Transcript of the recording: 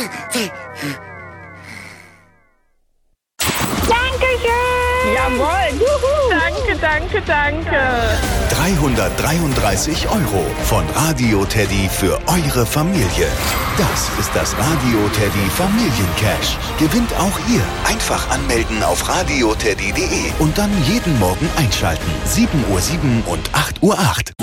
Dankeschön! Jawohl! Juhu. Danke. 333 € von Radio Teddy für eure Familie. Das ist das Radio Teddy Familiencash. Gewinnt auch ihr. Einfach anmelden auf radioteddy.de und dann jeden Morgen einschalten. 7:07 und 8:08 Uhr.